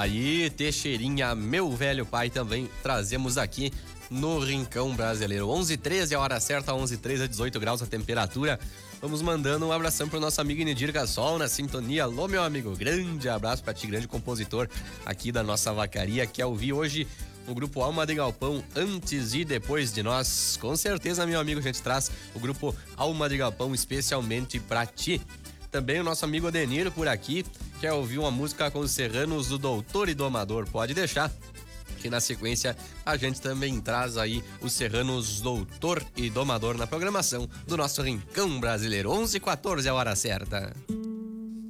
Aí, Teixeirinha, meu velho pai, também trazemos aqui no Rincão Brasileiro. 11h13, a hora certa, 11h13, 18 graus a temperatura. Vamos mandando um abração pro nosso amigo Inidir Gassol na sintonia. Alô, meu amigo, grande abraço pra ti, grande compositor aqui da nossa vacaria, que ouvir hoje o grupo Alma de Galpão, antes e depois de nós. Com certeza, meu amigo, a gente traz o grupo Alma de Galpão especialmente pra ti. Também o nosso amigo Adenir por aqui quer ouvir uma música com os serranos do Doutor e Domador. Pode deixar, que na sequência a gente também traz aí os serranos Doutor e Domador na programação do nosso Rincão Brasileiro. 11h14, a hora certa.